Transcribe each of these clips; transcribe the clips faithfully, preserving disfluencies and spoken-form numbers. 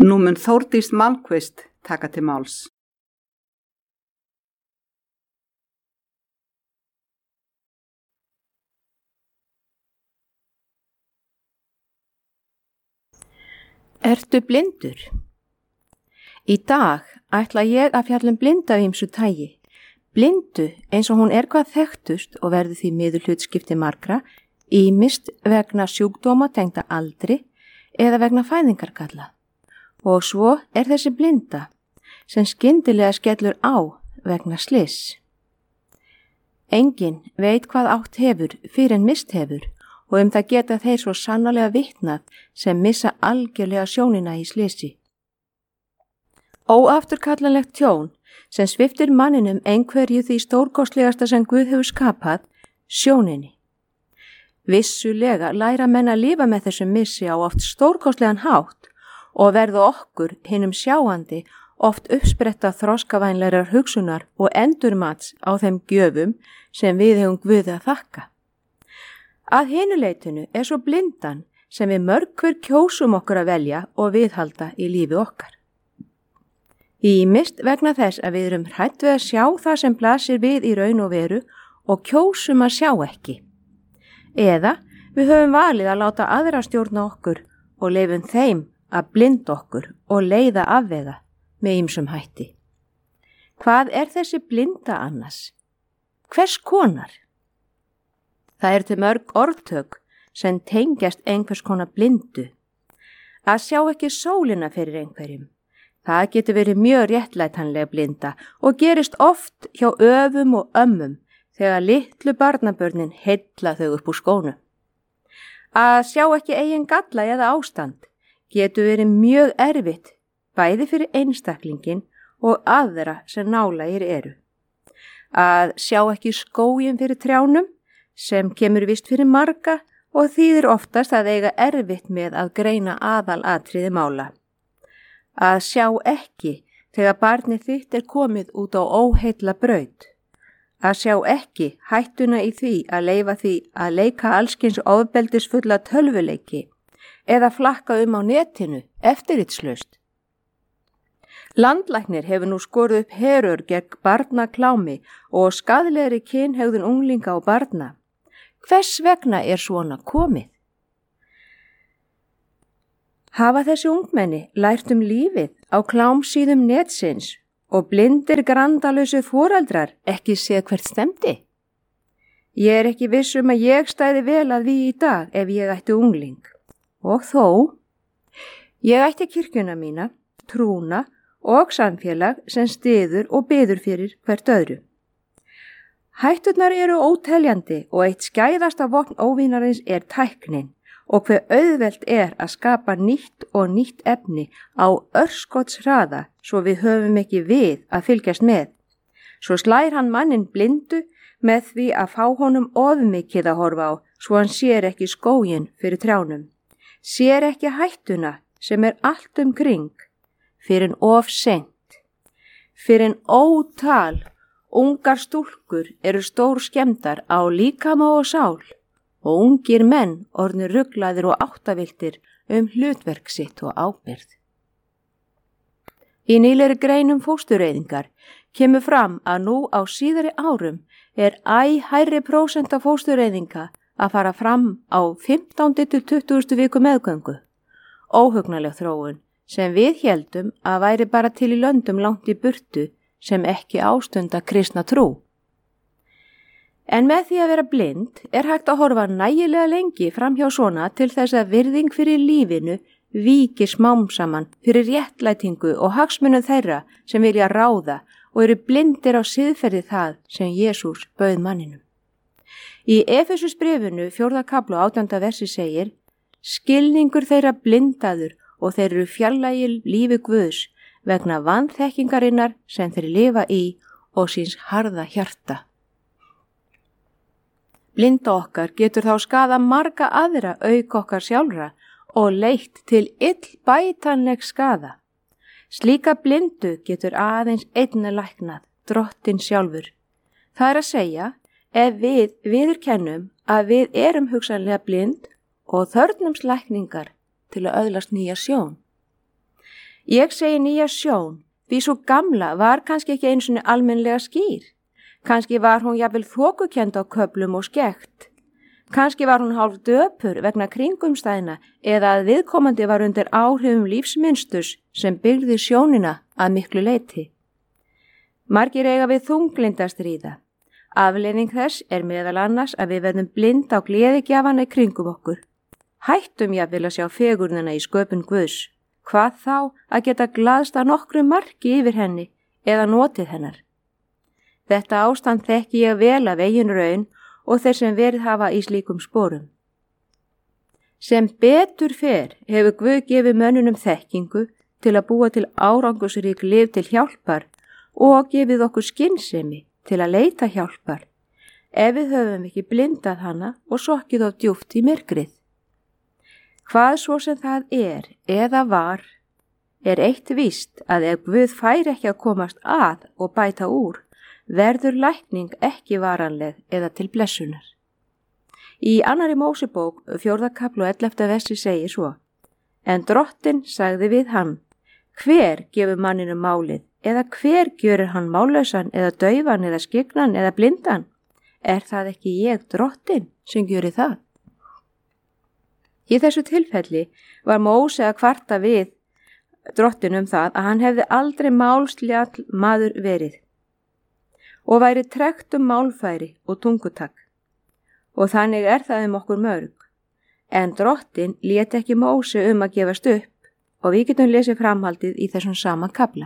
Nú mun Þórdís Malmquist taka til máls. Ertu blindur? Í dag ætla ég að fjalla um blindu af ýmsu tagi. Blindu eins og hún er hvað þekktust og verður því miður hlutskipti margra, ýmist vegna sjúkdóma tengda aldri eða vegna fæðingargalla. Og svo er þessi blinda sem skyndilega skellur á vegna slyss. Enginn veit hvað átt hefur fyrir en mist hefur og um það geta þeir svo sannarlega vitnað sem missa algjörlega sjónina í slyssi. Óafturkallanlegt tjón sem sviptir manninum einhverju því stórkostlegasta sem Guð hefur skapað, sjóninni. Vissulega læra menn að lifa með þessum missi á oft stórkostlegan hátt og verða okkur hinum sjáandi oft uppspretta þroskavænlegar hugsunar og endurmats á þeim gjöfum sem við hefum Guði að þakka. Að hinu leitinu er svo blindan sem við mörg hver kjósum okkur að velja og viðhalda í lífi okkar. Ýmist vegna þess að við erum hrætt við að sjá það sem blasir við í raun og veru og kjósum að sjá ekki. Eða við höfum valið að láta aðra stjórna okkur og leyfum þeim að blinda okkur og leiða afvega með ýmsum hætti. Hvað er þessi blinda annars? Hvers konar? Það er til mörg orðtök sem tengjast einhvers konar blindu. Að sjá ekki sólina fyrir einhverjum. Það getur verið mjög réttlætanlega blinda og gerist oft hjá öfum og ömmum þegar litlu barnabörnin heilla þau upp úr skónum. Að sjá ekki eigin galla eða ástand getur verið mjög erfitt bæði fyrir einstaklingin og aðra sem nálægir eru. Að sjá ekki skóginn fyrir trjánum sem kemur vist fyrir marga og þýðir oftast að eiga erfitt með að greina aðalatriði mála. Að sjá ekki þegar barnið þitt er komið út á óheilla braut. Að sjá ekki hættuna í því að leyfa því að leika allskins ofbeldisfulla tölvuleiki eða flakka um á netinu eftirritslaust. Landlæknir hefur nú skorið upp herör gegn barnaklámi og skaðlegri kynhegðun unglinga og barna. Hvers vegna er svona komið? Hafa þessi ungmenni lært um lífið á klámsíðum netsins og blindir grandalösu foreldrar ekki séð hvert stemdi? Ég er ekki viss um að ég stæði vel að því í dag ef ég ætti ungling. Og þó, ég ætti kirkjuna mína, trúna og samfélag sem styður og biður fyrir hvert öðru. Hætturnar eru óteljandi og eitt skæðasta vopn óvinarins er tæknin og hver auðvelt er að skapa nýtt og nýtt efni á örskotshraða svo við höfum ekki við að fylgjast með. Svo slær hann mannin blindu með því að fá honum ofmikið að horfa á svo hann sér ekki skóginn fyrir trjánum. Sér ekki hættuna sem er allt um kring fyrir en of seint. Fyrir en ótal ungar stúlkur eru stór skemmdar á líkama og sál og ungir menn orðnir ruglaðir og áttaviltir um hlutverk sitt og ábyrgð. Í nýlegri greinum fóstureyðingar kemur fram að nú á síðari árum er æ hærri prósenta fóstureyðinga að fara fram á fimmtándi til tuttugustu viku meðgöngu. Óhugnaleg þróun sem við héldum að væri bara til í löndum langt í burtu sem ekki ástunda kristna trú. En með því að vera blind er hægt að horfa nægilega lengi fram hjá svona til þess að virðing fyrir lífinu víki smám saman fyrir réttlætingu og hagsmunum þeirra sem vilja ráða og eru blindir á siðferði það sem Jesús bauð manninum. Í Efesusbréfinu fjórða kafla átjánda versi segir: Skilningur þeirra blindaður og þeir eru fjarlægir lífi Guðs vegna vanþekkingarinnar sem þeir lifa í og síns harða hjarta. Blinda okkar getur þá skaða marga aðra auk okkar sjálfra og leitt til illbætanleg skaða. Slíka blindu getur aðeins einna læknað, Drottinn sjálfur. Það er að segja, ef við viðurkennum að við erum hugsanlega blind og þörfnumst lækningar til að öðlast nýja sjón. Ég segi nýja sjón, því svo gamla var kannski ekki eins og almennlega skýr. Kannski var hún jafnvel þokukend á köflum og skekkt. Kannski var hún hálf döpur vegna kringumstæðna eða að viðkomandi var undir áhrifum lífsmynsturs sem byggði sjónina að miklu leyti. Margir eiga við þunglinda stríða. Afleiðing þess er meðal annars að við verðum blind á gleðigjafana í kringum okkur. Hættum jafnvel að sjá fegurðina í sköpun Guðs. Hvað þá að geta glaðst að nokkru marki yfir henni eða notið hennar. Þetta ástand þekki ég vel af eigin raun og þeir sem verið hafa í slíkum sporum. Sem betur fer hefur Guð gefið mönnunum þekkingu til að búa til árangusrík lif til hjálpar og gefið okkur skynsemi til að leita hjálpar ef við höfum ekki blindað hana og sokkið of djúpt í myrkrið. Hvað svo sem það er eða var, er eitt víst að ef Guð fær ekki að komast að og bæta úr, verður lækning ekki varanleg eða til blessunar. Í annarri Mósebók, fjórða kafla og ellefta versi segir svo: En Drottinn sagði við hann, hver gefur manninu málið, eða hver gjörir hann mállausan, eða daufan, eða skygnan, eða blindan? Er það ekki ég, Drottinn, sem gjöri það? Í þessu tilfelli var Móse að kvarta við Drottinn um það að hann hefði aldrei málsljall maður verið og væri tregt um málfæri og tungutak. Og þannig er það um okkur mörg. En Drottinn lét ekki Móse um að gefast upp og við getum lesið framhaldið í þessum sama kafla.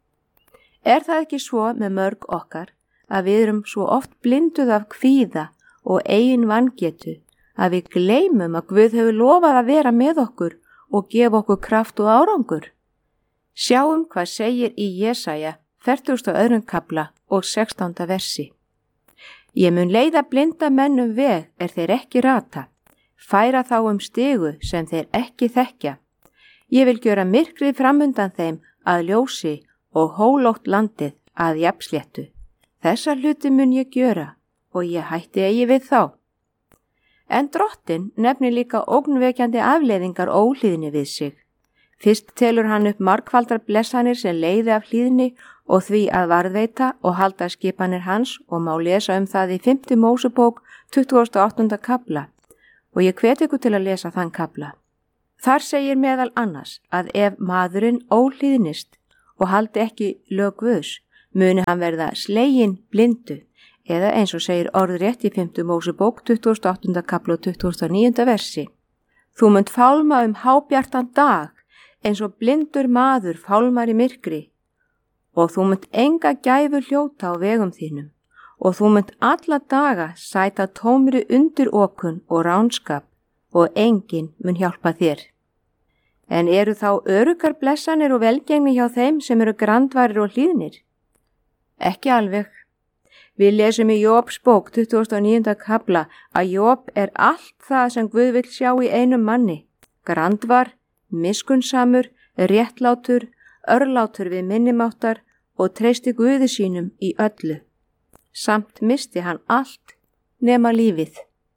Er það ekki svo með mörg okkar að við erum svo oft blinduð af kvíða og eigin vangetu að við gleymum að Guð hefur lofað að vera með okkur og gefa okkur kraft og árangur? Sjáum hvað segir í Jesaja fertugasta og öðrum kafla og sextánda versi. Ég mun leiða blinda menn um veg er þeir ekki rata, færa þá um stigu sem þeir ekki þekkja. Ég vil gjöra myrkrið framundan þeim að ljósi og hólótt landið að jafnsléttu. Þessa hluti mun ég gjöra og ég hætti eigi við þá. En Drottinn nefnir líka ógnvekjandi afleiðingar óhlýðni við sig. Fyrst telur hann upp margfaldar blessanir sem leiði af hlýðni og því að varðveita og halda skipanir hans og má lesa um það í fimmta Mósebók tuttugasta og áttunda kafla og ég hvet ykkur til að lesa þann kafla. Þar segir meðal annars að ef maðurinn óhlýðnist og haldi ekki lög Guðs, muni hann verða sleginn blindu eða eins og segir orðrétt í fimmta Mósebók tuttugasta og áttunda kafla og tuttugasta og níunda versi. Þú munt fálma um hábjartan dag eins og blindur maður fálmar í myrkri og þú munt enga gæfu hljóta á vegum þínum og þú munt alla daga sæta tómri undir okun og ránskap og enginn mun hjálpa þér. En eru þá öruggar blessanir og velgengni hjá þeim sem eru grandvarir og hlýðnir? Ekki alveg. Við lesum í Jóbs bók tuttugasta og níunda kafla að Jób er allt það sem Guð vill sjá í einum manni, grandvar, miskunnsamur, réttlátur, örlátur við minnimáttar og treysti Guði sínum í öllu. Samt misti hann allt nema lífið.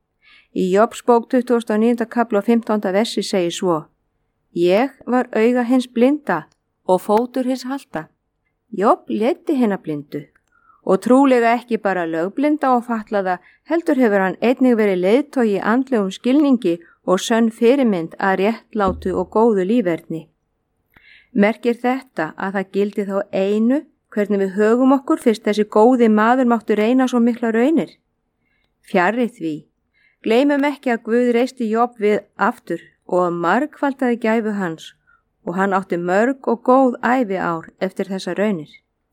Í Jóbs bók tuttugasta og níunda kafla og fimmtánda versi segir svo: Ég var auga hins blinda og fótur hins halta. Jób leiddi hina blindu og trúlega ekki bara lögblinda og fatlaða, heldur hefur hann einnig verið leiðtogi andlegum skilningi og sönn fyrirmynd að réttlátu og góðu líferni. Merkir þetta að það gildi þá einu hvernig við högum okkur fyrst þessi góði maður máttu reyna svo mikla raunir? Fjarri því, gleymum ekki að Guð reisti Jób við aftur og margfaldaði gæfu hans og hann átti mörg og góð ævi ár eftir þessa raunir.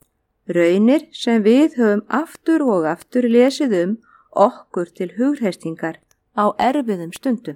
Raunir sem við höfum aftur og aftur lesið um okkur til hugreistingar á erfiðum stundum.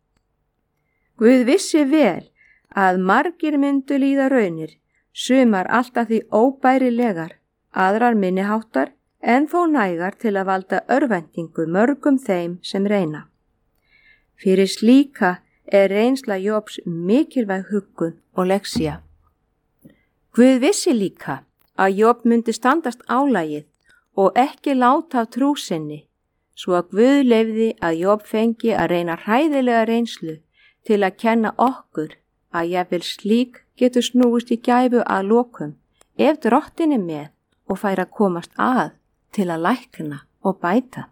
Guð vissi vel að margir myndu líða raunir, sumar alltaf því óbærilegar, aðrar minniháttar en þó nægar til að valda örvæntingu mörgum þeim sem reyna. Fyrir slíka er reynsla Jóbs mikilvæg huggun og lexía. Guð vissi líka að Jób myndi standast álagið og ekki láta af trú sinni, svo að Guð leyfði að Jób fengi að reyna hræðilega reynslu til að kenna okkur að jafnvel slík getur snúist í gæfu að lokum ef drottin er með og fær að komast að til að lækna og bæta.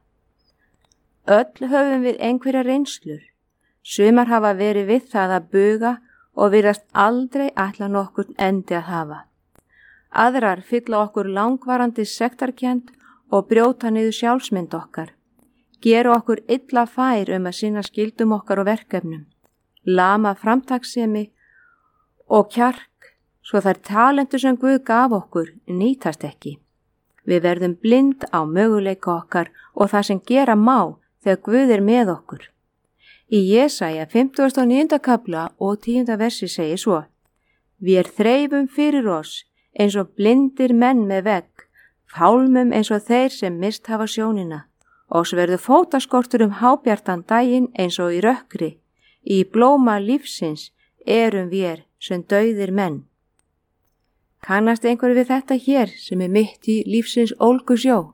Öll höfum við einhverja reynslur. Sumar hafa verið við það að buga og virðast aldrei ætla nokkurn endi að hafa. Aðrar fylla okkur langvarandi sektarkennd og brjóta niður sjálfsmynd okkar. Gera okkur illa fær um að sinna skyldum okkar og verkefnum. Lama framtakssemi og kjark svo þær talentur sem Guð gaf okkur nýtast ekki. Við verðum blind á möguleika okkar og það sem gera má þegar Guð er með okkur. Í Jesaja fimmtugasta og níunda kafla og tíunda versi segir svo: Vér þreifum fyrir oss eins og blindir menn með vegg, fálmum eins og þeir sem mist hafa sjónina, og svo verður fótaskortur um hábjartan daginn eins og í rökkri. Í blóma lífsins erum vér sem dauðir menn. Kannast einhver við þetta hér sem er mitt í lífsins ólgusjó?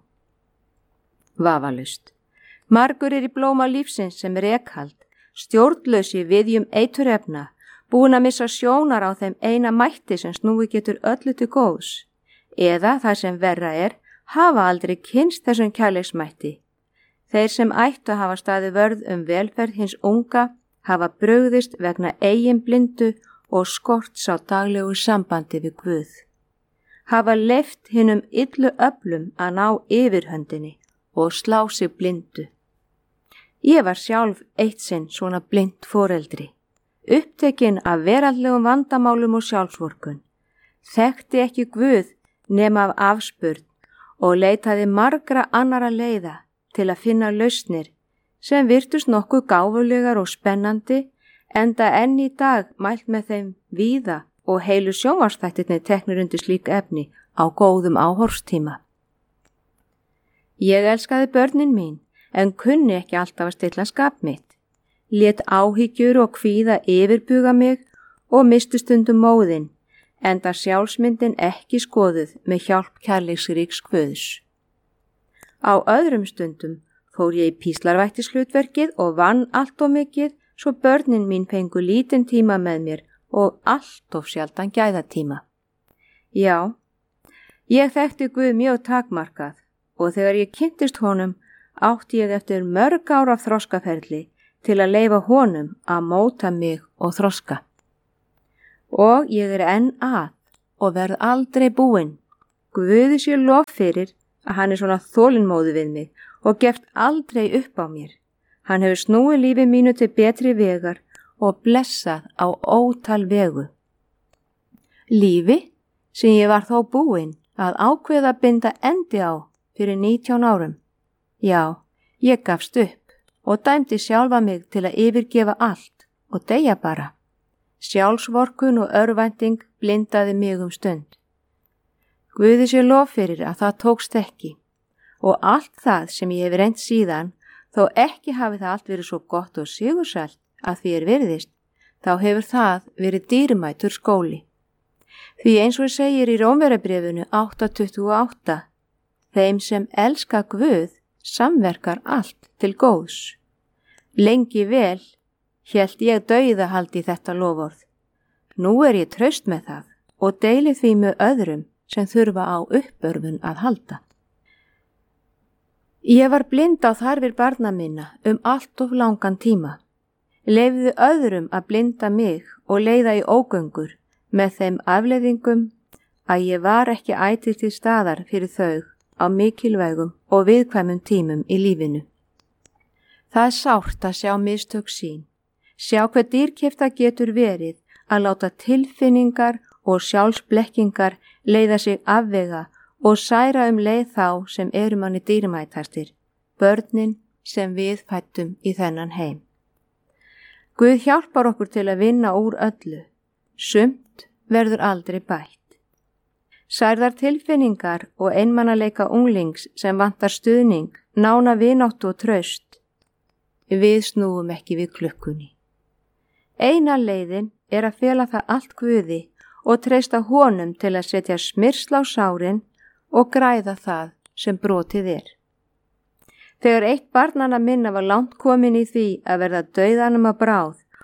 Vafalaust. Margur er í blóma lífsins sem er rekhald, stjórnlausi viðjum eiturefna, búin að missa sjónar á þeim eina mætti sem snúi getur öllu til góðs, eða það sem verra er, hafa aldrei kynst þessum kærleiksmætti. Þeir sem ættu að hafa staðið vörð um velferð hins unga hafa brugðist vegna eigin blindu og skorts á daglegu sambandi við Guð. Hafa leyft hinum illu öflum að ná yfirhöndinni og slá sig blindu. Ég var sjálf eitt sinn svona blind foreldri, upptekinn af veraldlegum vandamálum og sjálfsvorkun, þekkti ekki Guð nema af afspurn og leitaði margra annara leiða til að finna lausnir sem virtust nokkuð gáfulegar og spennandi, enda enn í dag mælt með þeim víða og heilu sjónvarpsþættirnir teknir undir slík efni á góðum áhorfstíma. Ég elskaði börnin mín, en kunni ekki alltaf að stilla skap mitt, lét áhyggjur og kvíða yfirbuga mig og mistu stundum móðinn, enda sjálfsmyndin ekki skoðuð með hjálp kærleiksríks Guðs. Á öðrum stundum fór ég í píslarvættishlutverkið og vann allt of mikið svo börnin mín fengu lítinn tíma með mér og allt of sjaldan gæðatíma. Já, ég þekkti Guð mjög takmarkað og þegar ég kynntist honum átti ég eftir mörg ára þroskaferli til að leyfa honum að móta mig og þroska. Og ég er enn að og verð aldrei búinn. Guði sé lof fyrir að hann er svona þolinmóðu við mig og gefst aldrei upp á mér. Hann hefur snúið lífi mínu til betri vegar og blessað á ótal vegu. Lífi sem ég var þó búinn að ákveða að binda endi á fyrir nítján árum. Já, ég gafst upp og dæmdi sjálfa mig til að yfirgefa allt og deyja bara. Sjálfsvorkun og örvænting blindaði mig um stund. Guði sé lof fyrir að það tókst ekki og allt það sem ég hef reynt síðan, þó ekki hafi það allt verið svo gott og sigursælt að því er virðist, þá hefur það verið dýrmætur skóli. Því eins og segir í Rómverjabréfinu átta tuttugu og átta, þeim sem elska Guð samverkar allt til góðs. Lengi vel hélt ég dauðahald í þetta loforð. Nú er ég traust með það og deili því með öðrum sem þurfa á uppörfun að halda. Ég var blind á þarfir barna minna um allt of langan tíma. Leyfðu öðrum að blinda mig og leiða í ógöngur með þeim afleiðingum að ég var ekki ætíð til staðar fyrir þau á mikilvægum og viðkvæmum tímum í lífinu. Það er sárt að sjá mistök sín, sjá hver dýrkeypt það getur verið að láta tilfinningar og sjálfsblekkingar leiða sig afvega og særa um leið þá sem eru manni dýrmætastir, börnin sem við fættum í þennan heim. Guð hjálpar okkur til að vinna úr öllu, sumt verður aldrei bætt. Særðar tilfinningar og einmanaleika unglings sem vantar stuðning, nána vináttu og traust. Við snúum ekki við klukkunni. Eina leiðin er að fela það allt Guði og treysta honum til að setja smyrsl á sárin og græða það sem brotið er. Þegar eitt barnanna minna var langt komin í því að verða dauðanum að bráð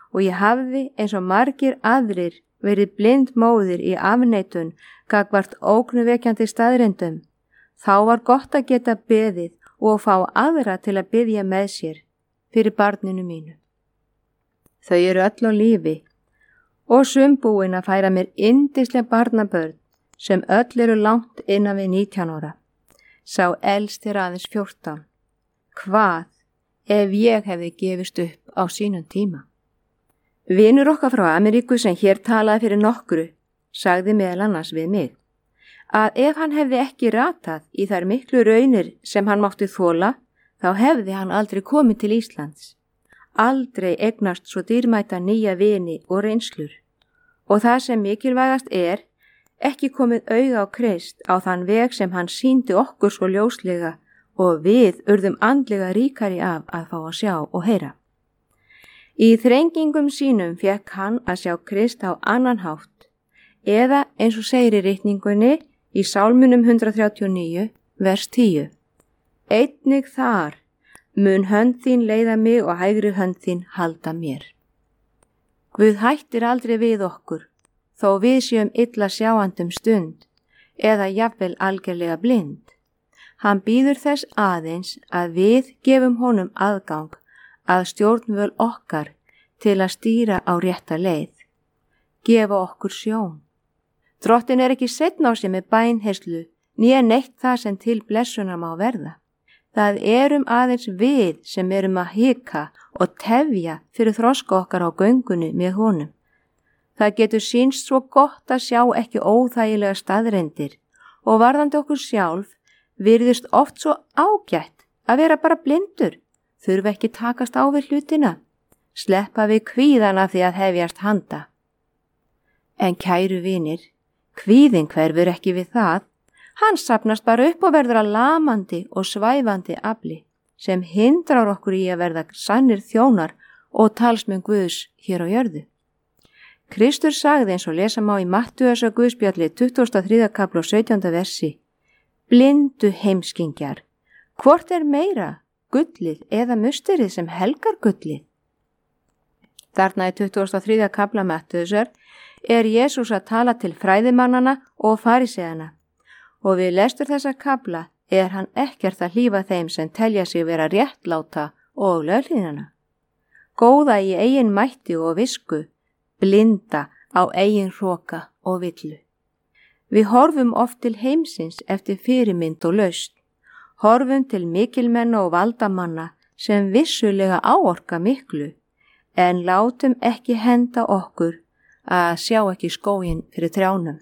og ég hafði eins og margir aðrir verið blind móðir í afneitun gagvart ógnvekjandi staðreyndum, þá var gott að geta beðið og fá aðra til að biðja með sér fyrir barninu mínu. Þau eru öll á lífi og sumbúin að færa mér yndisleg barnabörn sem öll eru langt innan við nítján ára. Sá elst er aðeins fjórtán. Hvað ef ég hefði gefist upp á sínum tíma? Vinur okkar frá Ameríku sem hér talaði fyrir nokkru sagði meðal annars við mig að ef hann hefði ekki ratað í þær miklu raunir sem hann mátti þola, þá hefði hann aldrei komið til Íslands. Aldrei eignast svo dýrmæta nýja vini og reynslur. Og það sem mikilvægast er, ekki komið auga á Krist á þann veg sem hann sýndi okkur svo ljóslega og við urðum andlega ríkari af að fá að sjá og heyra. Í þrengingum sínum fekk hann að sjá Krist á annan hátt, eða eins og segir í ritningunni í Sálmunum hundrað þrjátíu og níu, vers tíu. Einnig þar mun hönd þín leiða mig og hægri hönd þín halda mér. Guð hættir aldrei við okkur, þó við séum illa sjáandum stund, eða jafnvel algerlega blind. Hann býður þess aðeins að við gefum honum aðgang að stjórnvöl okkar til að stýra á rétta leið. Gefa okkur sjón. Drottin er ekki seinna á sig með bænherslu, né neitt það sem til blessunar má verða. Það erum aðeins við sem erum að hika og tefja fyrir þroska okkar á göngunni með honum. Það getur sýnst svo gott að sjá ekki óþægilega staðreyndir og varðandi okkur sjálf virðist oft svo ágætt að vera bara blindur, þurfa ekki takast á við hlutina, sleppa við kvíðan af því að hefjast handa. En kæru vinir, kvíðin hverfur ekki við það, hann safnast bara upp og verður að lamandi og svæfandi afli sem hindrar okkur í að verða sannir þjónar og talsmenn Guðs hér á jörðu. Kristur sagði eins og lesa má í Mattheusar Guðspjalli tuttugasta og þriðja kafla og sautjánda versi: Blindu heimskingjar, hvort er meira, gullið eða musterið sem helgar gullið? Þarna í tuttugasta og þriðja kafla Mattheusar er Jesús að tala til fræðimannana og fariseana og við lestur þessa kafla er hann ekkert að hlífa þeim sem telja sig vera réttláta og löghlýðnana. Góða í eigin mætti og visku, blinda á eigin hroka og villu. Við horfum oft til heimsins eftir fyrirmynd og lausn, horfum til mikilmenna og valdamanna sem vissulega áorka miklu, en látum ekki henda okkur að sjá ekki skóginn fyrir trjánum.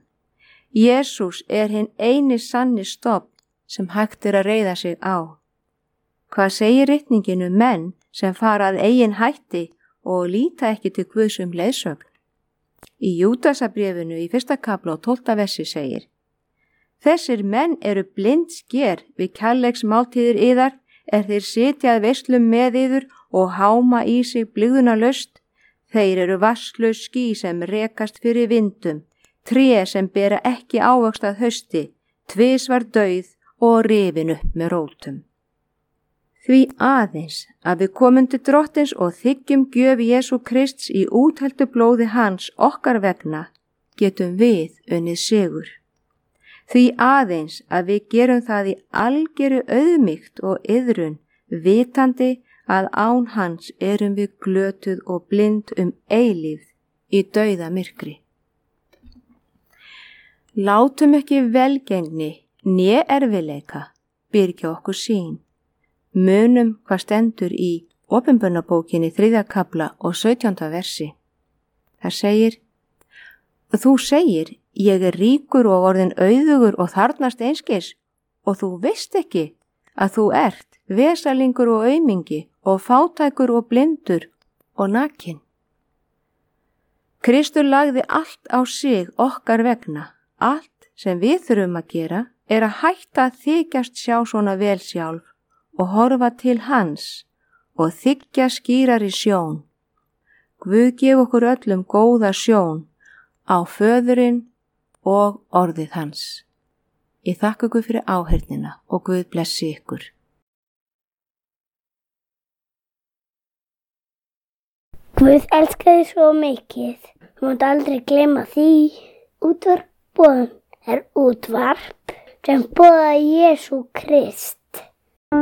Jesús er hinn eini sanni stofn sem hægt er að reiða sig á. Hvað segir ritningin um menn sem fara að eigin hætti og líta ekki til Guðs um leiðsögn? Í Júdasarbréfinu í fyrsta kafla og tólfta versi segir: Þessir menn eru blind sker við kærleiksmáltíðir yðar er þeir sitjað veislum með yður og háma í sig blygðunarlaust. Þeir eru vatnslaus ský sem rekast fyrir vindum, tré sem bera ekki ávöxt að hausti, tvisvar dauð og rifin upp með rótum. Því aðeins að við komum til Drottins og þiggjum gjöf Jesú Krists í útheltu blóði hans okkar vegna, getum við unnið sigur. Því aðeins að við gerum það í algeru auðmýkt og iðrun, vitandi að án hans erum við glötuð og blind um eilífð í dauða myrkri. Látum ekki velgengni né erfileika byrgja okkur sýn. Munum hvað stendur í Opinberunarbókinni þriðja kafla og sautjánda versi. Það segir: Þú segir, ég er ríkur og orðin auðugur og þarnast einskis, og þú veist ekki að þú ert vesalingur og aumingi og fátækur og blindur og nakin. Kristur lagði allt á sig okkar vegna. Allt sem við þurfum að gera er að hætta að þykjast sjá svona vel sjálf og horfa til hans og þykja skýrari sjón. Guð gef okkur öllum góða sjón á föðurinn og orðið hans. Ég þakka ykkur fyrir áheyrnina og Guð blessi ykkur. Guð elskaði svo mikið. Þú mátt aldrei gleyma því. Útvarp boðun er útvarp sem boðar Jesú Krist.